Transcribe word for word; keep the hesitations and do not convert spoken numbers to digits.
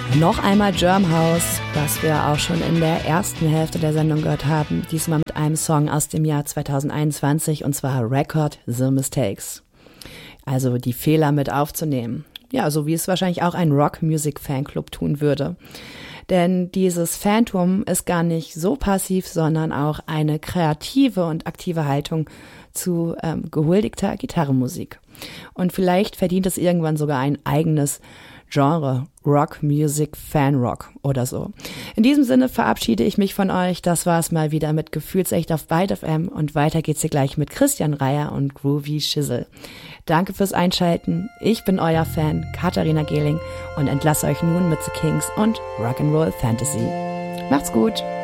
Noch einmal Germ House, was wir auch schon in der ersten Hälfte der Sendung gehört haben, diesmal mit einem Song aus dem Jahr zweitausendeinundzwanzig und zwar Record the Mistakes. Also die Fehler mit aufzunehmen. Ja, so wie es wahrscheinlich auch ein Rock-Music-Fanclub tun würde. Denn dieses Phantom ist gar nicht so passiv, sondern auch eine kreative und aktive Haltung zu ähm, gehuldigter Gitarrenmusik. Und vielleicht verdient es irgendwann sogar ein eigenes Genre, Rock, Music, Fan Rock oder so. In diesem Sinne verabschiede ich mich von euch. Das war's mal wieder mit Gefühlsecht auf Byte F M und weiter geht's hier gleich mit Christian Reier und Groovy Schissel. Danke fürs Einschalten. Ich bin euer Fan, Katharina Gehling, und entlasse euch nun mit The Kings und Rock'n'Roll Fantasy. Macht's gut!